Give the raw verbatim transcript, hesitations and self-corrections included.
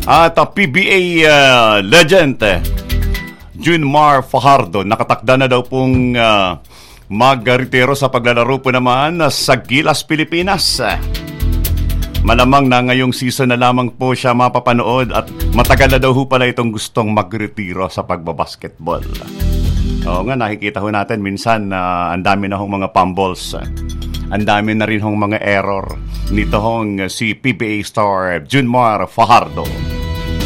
At uh, P B A uh, legend eh, Junmar Fajardo, nakatakda na daw pong uh, mag-retiro sa paglalaro po naman sa Gilas, Pilipinas. Malamang na ngayong season na lamang po siya mapapanood at matagal na daw ho pala itong gustong mag-retiro sa pagbabasketball. Oo nga, nakikita ho natin minsan na uh, ang dami na hong mga fumbles. Ang dami na rin hong mga error nito hong si P B A star Junmar Fajardo.